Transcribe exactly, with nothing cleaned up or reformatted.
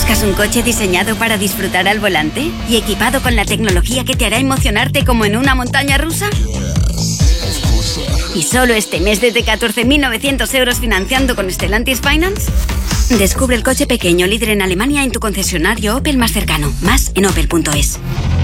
¿Buscas un coche diseñado para disfrutar al volante y equipado con la tecnología que te hará emocionarte como en una montaña rusa? ¿Y solo este mes desde catorce mil novecientos euros financiando con Stellantis Finance? Descubre el coche pequeño líder en Alemania en tu concesionario Opel más cercano. Más en opel punto es.